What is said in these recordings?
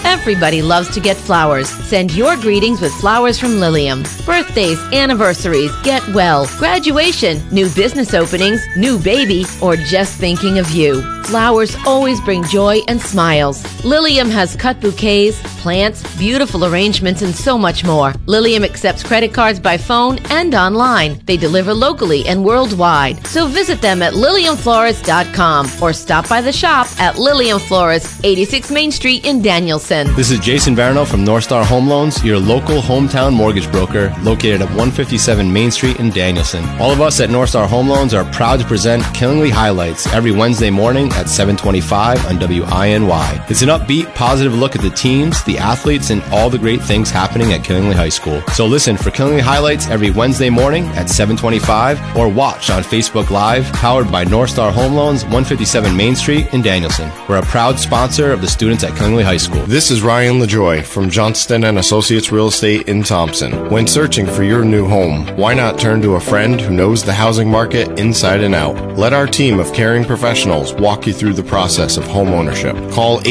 Everybody loves to get flowers. Send your greetings with flowers from Lilium. Birthdays, anniversaries, get well, graduation, new business openings, new baby, or just thinking of you. Flowers always bring joy and smiles. Lilium has cut bouquets, plants, beautiful arrangements, and so much more. Lilium accepts credit cards by phone and online. They deliver locally and worldwide. So visit them at liliumflorist.com or stop by the shop at Lilium Florist, 86 Main Street in Danielson. This is Jason Varno from North Star Home Loans, your local hometown mortgage broker located at 157 Main Street in Danielson. All of us at North Star Home Loans are proud to present Killingly Highlights every Wednesday morning at 7:25 on WINY. It's an upbeat, positive look at the teams, the athletes, and all the great things happening at Killingly High School. So listen for Killingly Highlights every Wednesday morning at 7:25 or watch on Facebook Live, powered by North Star Home Loans, 157 Main Street in Danielson. We're a proud sponsor of the students at Killingly High School. This is Ryan LaJoy from Johnston & Associates Real Estate in Thompson. When searching for your new home, why not turn to a friend who knows the housing market inside and out? Let our team of caring professionals walk you through the process of home ownership. Call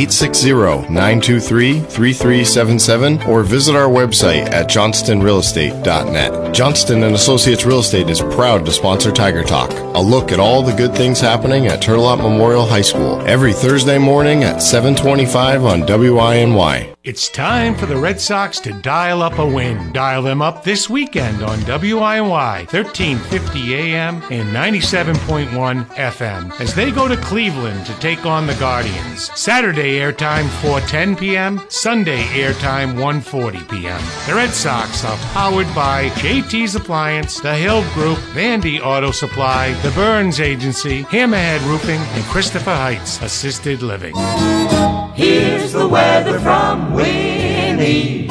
860-923-3377 or visit our website at johnstonrealestate.net. Johnston & Associates Real Estate is proud to sponsor Tiger Talk, a look at all the good things happening at Turlock Memorial High School, every Thursday morning at 7:25 on WINY. It's time for the Red Sox to dial up a win. Dial them up this weekend on WINY, 1350 AM and 97.1 FM, as they go to Cleveland to take on the Guardians. Saturday airtime 4:10 p.m., Sunday airtime 1:40 p.m. The Red Sox are powered by JT's Appliance, The Hill Group, Vandy Auto Supply, The Burns Agency, Hammerhead Roofing, and Christopher Heights Assisted Living. Here's the weather from Winnie,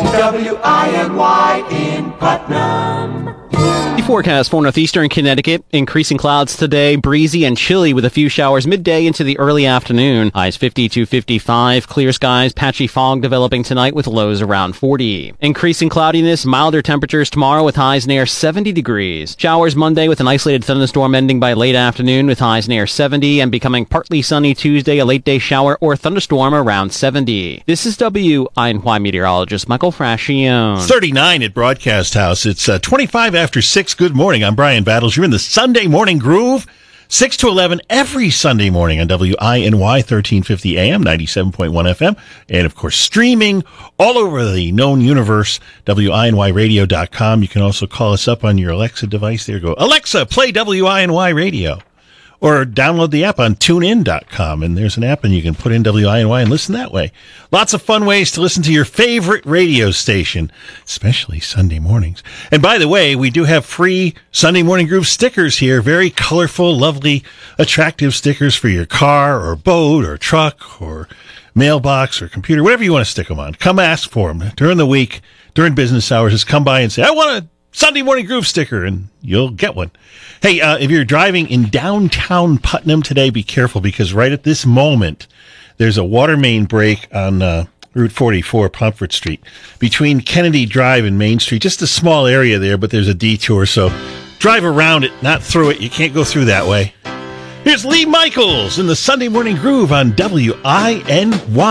WINY in Putnam. The forecast for northeastern Connecticut, increasing clouds today, breezy and chilly with a few showers midday into the early afternoon. Highs 50 to 55, clear skies, patchy fog developing tonight with lows around 40. Increasing cloudiness, milder temperatures tomorrow with highs near 70 degrees. Showers Monday with an isolated thunderstorm ending by late afternoon with highs near 70 and becoming partly sunny Tuesday, a late day shower or thunderstorm around 70. This is WINY meteorologist Michael Frascione. 39 at Broadcast House. It's 25 after 6. Good morning. I'm Brian Battles. You're in the Sunday Morning Groove, 6 to 11 every Sunday morning on WINY 1350 AM, 97.1 FM, and of course streaming all over the known universe, WINYradio.com. You can also call us up on your Alexa device. There you go. Alexa, play WINY Radio. Or download the app on tunein.com, and there's an app and you can put in WINY and listen that way. Lots of fun ways to listen to your favorite radio station, especially Sunday mornings. And by the way, we do have free Sunday Morning Groove stickers here, very colorful, lovely, attractive stickers for your car or boat or truck or mailbox or computer, whatever you want to stick them on. Come ask for them during the week, during business hours. Just come by and say, I want a Sunday Morning Groove sticker, and you'll get one. Hey, if you're driving in downtown Putnam today, be careful, because right at this moment, there's a water main break on Route 44, Pomfret Street, between Kennedy Drive and Main Street. Just a small area there, but there's a detour, so drive around it, not through it. You can't go through that way. Here's Lee Michaels in the Sunday Morning Groove on WINY.